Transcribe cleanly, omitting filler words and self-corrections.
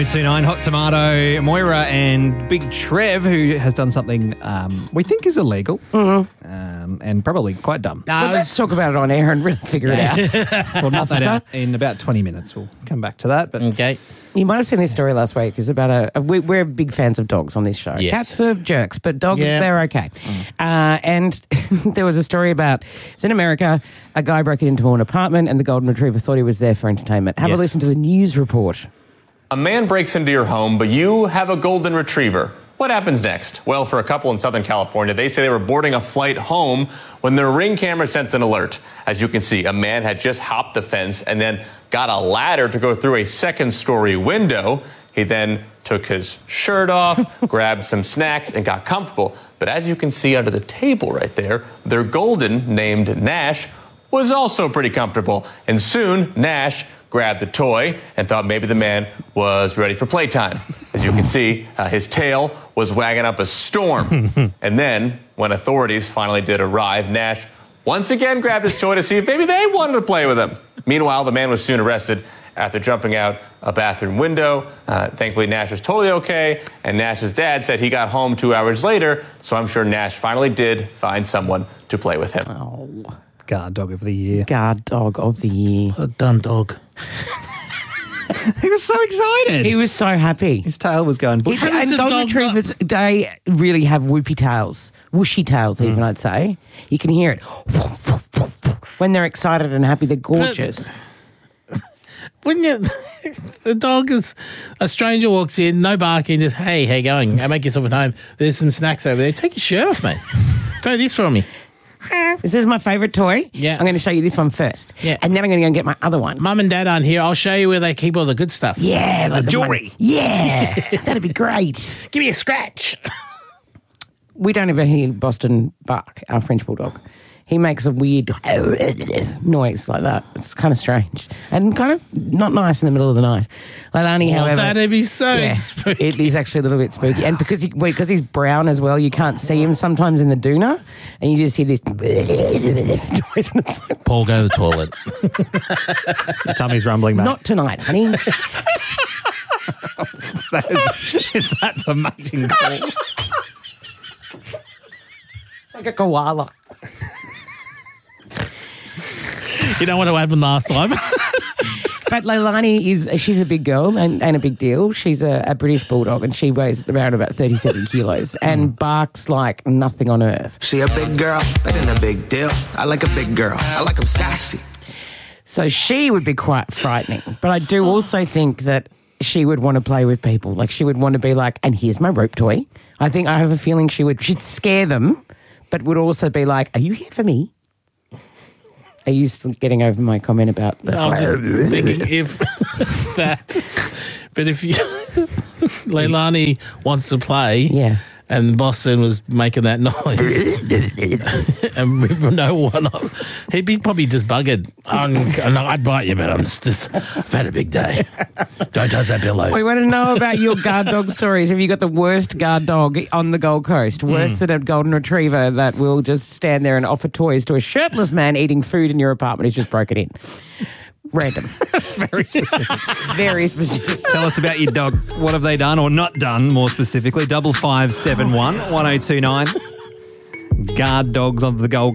1029 Hot Tomato, Moira and Big Trev, who has done something we think is illegal and probably quite dumb. Let's talk about it on air and really figure it out. We'll knock that out in about 20 minutes. We'll come back to that. But Okay. You might have seen this story last week. It's about we're big fans of dogs on this show. Yes. Cats are jerks, but dogs, Yeah. they're okay. And there was a story about, it's in America, a guy broke into an apartment and the golden retriever thought he was there for entertainment. Have a Yes. listen to the news report. A man breaks into your home, but you have a golden retriever. What happens next? Well, for a couple in Southern California, they say they were boarding a flight home when their Ring camera sent an alert. As you can see, a man had just hopped the fence and then got a ladder to go through a second-story window. He then took his shirt off, grabbed some snacks, and got comfortable. But as you can see under the table right there, their golden, named Nash, was also pretty comfortable. And soon, Nash grabbed the toy and thought maybe the man was ready for playtime. As you can see, his tail was wagging up a storm. And then, when authorities finally did arrive, Nash once again grabbed his toy to see if maybe they wanted to play with him. Meanwhile, the man was soon arrested after jumping out a bathroom window. Thankfully, Nash was totally okay, and Nash's dad said he got home 2 hours later, so I'm sure Nash finally did find someone to play with him. Oh, guard dog of the year. guard dog of the year. A dumb dog. He was so excited. He was so happy. His tail was going bush. And It's a golden dog retrievers, they really have whoopy tails, whooshy tails even, I'd say. You can hear it. When they're excited and happy, they're gorgeous. When you, the dog is, a stranger walks in, no barking, just, hey, how you going? Make yourself at home. There's some snacks over there. Take your shirt off, mate. Throw this for me. This is my favourite toy. Yeah. I'm going to show you this one first. Yeah. And then I'm going to go and get my other one. Mum and Dad aren't here. I'll show you where they keep all the good stuff. Yeah. The like jewelry. money. Yeah. That'd be great. Give me a scratch. We don't ever hear Boston bark, our French bulldog. He makes a weird noise like that. It's kind of strange and kind of not nice in the middle of the night. Leilani, however, That'd be so spooky. it is actually a little bit spooky. And because he's brown as well, you can't see him sometimes in the doona, and you just hear this noise. And it's like, Paul, go to the toilet. The tummy's rumbling, mate. not tonight, honey. Is that the mating call? It's like a koala. You know what happened last time? But Leilani she's a big girl and a big deal. She's a British bulldog and she weighs around about 37 kilos and barks like nothing on earth. She a big girl, that ain't a big deal. I like a big girl. I like 'em sassy. So she would be quite frightening. But I do also think that she would want to play with people. Like she would want to be like, and here's my rope toy. I have a feeling she'd scare them, but would also be like, are you here for me? Are you still getting over my comment about the... I'm just thinking if that. But if you, Leilani wants to play, Yeah. and Boston was making that noise, and we know what, he'd be probably just buggered. I'd bite you, but I've had a big day. Don't touch that pillow. We want to know about your guard dog stories. Have you got the worst guard dog on the Gold Coast? Worse than a golden retriever that will just stand there and offer toys to a shirtless man eating food in your apartment who's just broken in? Random. That's very specific. Very specific. Tell us about your dog. What have they done or not done, more specifically? 5571 1029. Guard dogs on the Gold